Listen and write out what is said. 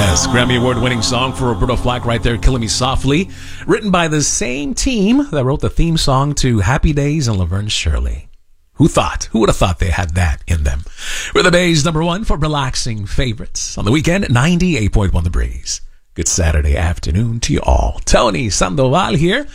Yes, Grammy Award-winning song for Roberta Flack right there, Killing Me Softly, written by the same team that wrote the theme song to Happy Days and Laverne Shirley. Who would have thought they had that in them? We're the Bay's number one for relaxing favorites. On the weekend, 98.1 The Breeze. Good Saturday afternoon to you all. Tony Sandoval here.